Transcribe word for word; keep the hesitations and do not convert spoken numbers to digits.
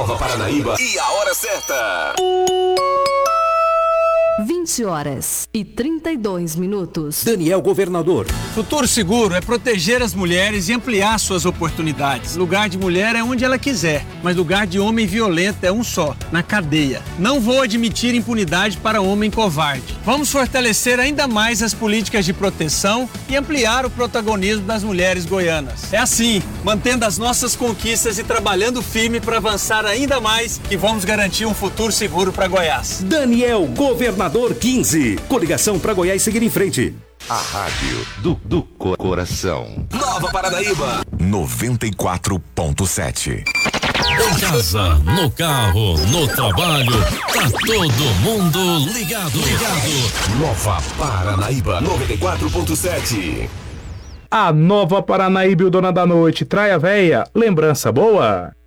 Nova Paranaíba e a hora certa. vinte horas e trinta e dois minutos. Daniel Governador. Futuro Seguro é proteger as mulheres e ampliar suas oportunidades. Lugar de mulher é onde ela quiser, mas lugar de homem violento é um só, na cadeia. Não vou admitir impunidade para homem covarde. Vamos fortalecer ainda mais as políticas de proteção e ampliar o protagonismo das mulheres goianas. É assim, mantendo as nossas conquistas e trabalhando firme para avançar ainda mais, que vamos garantir um futuro seguro para Goiás. Daniel Governador quinze. Coligação para Goiás seguir em frente. A rádio do, do coração. Nova Paranaíba. noventa e quatro ponto sete. Em casa, no carro, no trabalho, tá todo mundo ligado. Ligado. Nova Paranaíba. noventa e quatro ponto sete. A Nova Paranaíba, o Dona da Noite, Traia Véia, lembrança boa.